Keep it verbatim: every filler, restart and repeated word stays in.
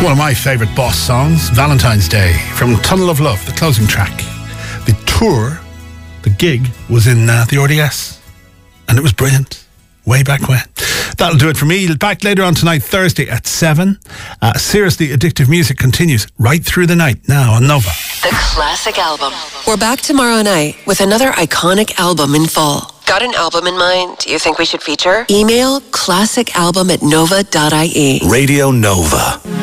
One of my favourite Boss songs, Valentine's Day, from Tunnel of Love, the closing track. The tour, the gig, was in uh, the R D S, and it was brilliant, way back when. That'll do it for me. Back later on tonight, Thursday at seven. Uh, Seriously Addictive Music continues right through the night now on Nova. The Classic Album. We're back tomorrow night with another iconic album in full. Got an album in mind you think we should feature? Email classicalbum at nova dot I E. Radio Nova.